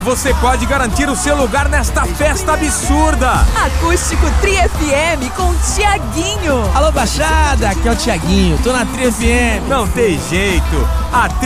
você pode garantir o seu lugar nesta festa absurda. Acústico Tri FM com Thiaguinho. Alô, Baixada, aqui é o Thiaguinho, tô na Tri FM. Não tem jeito, a